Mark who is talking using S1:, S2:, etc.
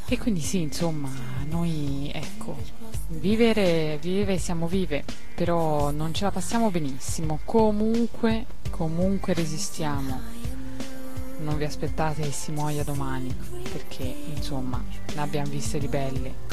S1: E quindi sì, insomma, noi, ecco, vivere siamo vive, però non ce la passiamo benissimo. Comunque resistiamo. Non vi aspettate che si muoia domani, perché, insomma, ne abbiamo viste di belle.